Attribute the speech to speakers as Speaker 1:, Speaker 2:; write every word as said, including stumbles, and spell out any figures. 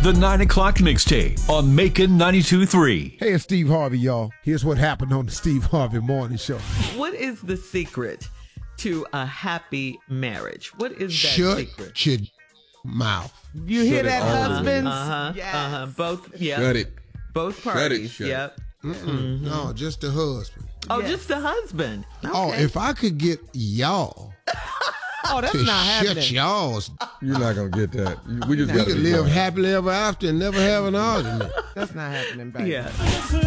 Speaker 1: The nine o'clock mixtape on Macon ninety-two point three.
Speaker 2: Hey, it's Steve Harvey, y'all. Here's what happened on the Steve Harvey Morning Show.
Speaker 3: What is the secret to a happy marriage? What is that
Speaker 4: Shut
Speaker 3: secret?
Speaker 4: your mouth.
Speaker 5: You hear
Speaker 4: Shut
Speaker 5: that,
Speaker 4: it all
Speaker 5: husbands?
Speaker 3: Uh-huh,
Speaker 5: Yes.
Speaker 3: uh-huh. Both, yeah.
Speaker 4: Shut it.
Speaker 3: Both
Speaker 4: Shut it,
Speaker 3: parties,
Speaker 4: shut it.
Speaker 3: yep.
Speaker 4: Mm-mm. No, just the husband.
Speaker 3: Oh,
Speaker 5: Yes.
Speaker 3: just the husband.
Speaker 4: Oh,
Speaker 3: Okay.
Speaker 4: if I could get y'all
Speaker 5: Oh, that's
Speaker 4: to
Speaker 5: not
Speaker 4: shut
Speaker 5: happening.
Speaker 4: y'all's,
Speaker 6: You're not gonna get that. We just
Speaker 4: we
Speaker 6: got to
Speaker 4: could live happily ever after and never have an argument.
Speaker 5: That's not happening, baby.
Speaker 3: Yeah.